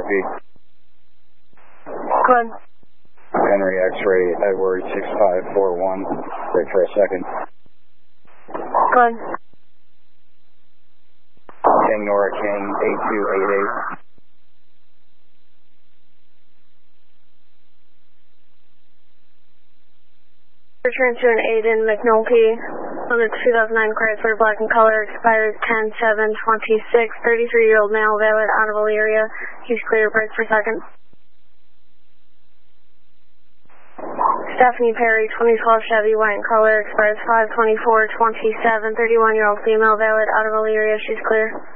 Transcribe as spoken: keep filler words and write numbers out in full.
heartbeat. Good. Henry X-ray, Edward six five four one. Wait for a second. Good. King Nora King, eight two eight eight. Return to an Aiden McNulty on the two thousand nine Chrysler Black and Color, expires ten seven twenty-six, thirty-three-year-old male, valid audible area. He's clear, break for second. Stephanie Perry, twenty twelve Chevy White and Color, expires five twenty-four twenty-seven, thirty-one-year-old female, valid audible area. She's clear.